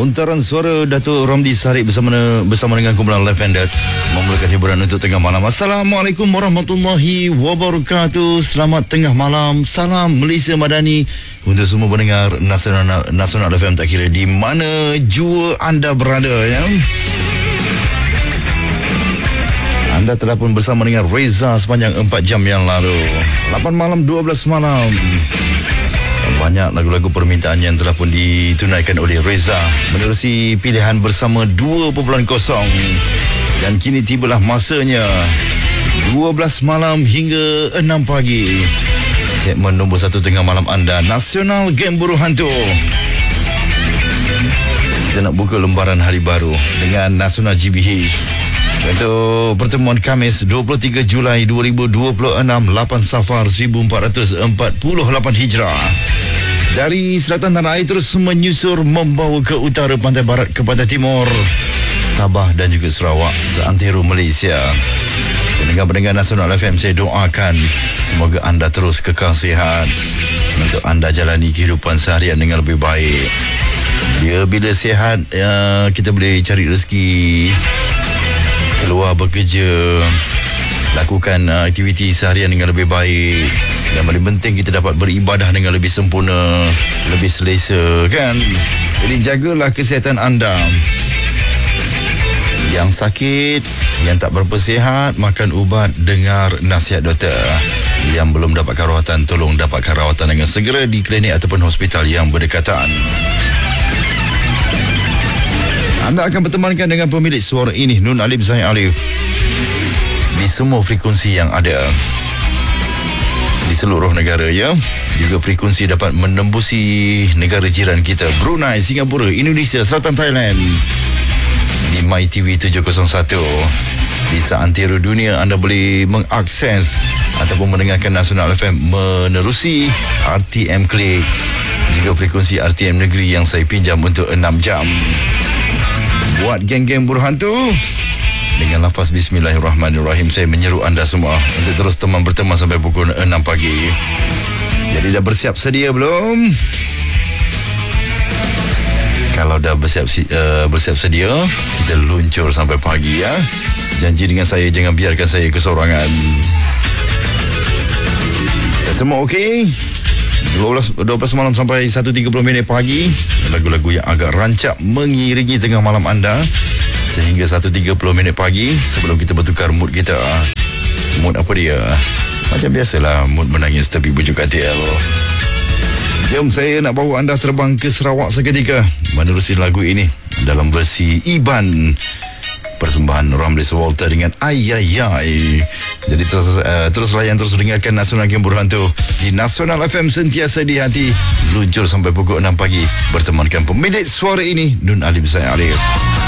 Lontaran suara Datuk Ramli Sarip bersama dengan kumpulan Lavender memulakan hiburan untuk tengah malam. Assalamualaikum warahmatullahi wabarakatuh. Selamat tengah malam. Salam Malaysia Madani untuk semua pendengar Nasional FM, tak kira di mana jua anda berada, ya. Anda telah pun bersama dengan Reza sepanjang 4 jam yang lalu. 8 malam, 12 malam. Banyak lagu-lagu permintaan yang telah pun ditunaikan oleh Reza menerusi pilihan bersama 2.0. Dan kini tibalah masanya 12 malam hingga 6 pagi. Segmen nombor 1 tengah malam anda, Nasional Game Buruh Hantu. Kita nak buka lembaran hari baru dengan Nasional GBH. Untuk pertemuan Khamis 23 Julai 2026, 8 Safar 1448 Hijrah. Dari selatan tanah air terus menyusur membawa ke utara, pantai barat ke pantai timur, Sabah dan juga Sarawak, seantero Malaysia. Pendengar-pendengar Nasional FM, saya doakan semoga anda terus kekal sihat untuk anda jalani kehidupan seharian dengan lebih baik. Bila sihat, kita boleh cari rezeki, keluar bekerja, lakukan aktiviti seharian dengan lebih baik. Yang paling penting kita dapat beribadah dengan lebih sempurna, lebih selesa, kan? Jadi jagalah kesihatan anda. Yang sakit, yang tak berapa sihat, makan ubat, dengar nasihat doktor. Yang belum dapatkan rawatan, tolong dapatkan rawatan dengan segera di klinik ataupun hospital yang berdekatan. Anda akan bertemankan dengan pemilik suara ini, Nun Alif Zain Alif, di semua frekuensi yang ada di seluruh negara, ya. Juga frekuensi dapat menembusi negara jiran kita, Brunei, Singapura, Indonesia, Selatan Thailand, di MyTV 701. Di seantero dunia anda boleh mengakses ataupun mendengarkan Nasional FM menerusi RTM Klik, juga frekuensi RTM Negeri yang saya pinjam untuk 6 jam. Buat geng-geng buruh hantu, dengan lafaz Bismillahirrahmanirrahim, saya menyeru anda semua untuk terus berteman sampai pukul 6 pagi. Jadi dah bersiap sedia belum? Kalau dah bersiap sedia, kita luncur sampai pagi, ya. Janji dengan saya, jangan biarkan saya kesorangan. Dah semua okey? 12 malam sampai 1.30 pagi, lagu-lagu yang agak rancak mengiringi tengah malam anda sehingga 1.30 pagi. Sebelum kita bertukar mood kita, mood apa dia? Macam biasalah, mood menangis tepi bujuk katil. Jom, saya nak bawa anda terbang ke Sarawak seketika menerusi lagu ini dalam versi Iban, persembahan Ramli Walter dengan Ayayay. Jadi terus layan, terus dengarkan Nasional Game Buruh Hantu di Nasional FM, sentiasa di hati. Luncur sampai pukul 6 pagi bertemankan pemilik suara ini, Nun Alif Zain Alif.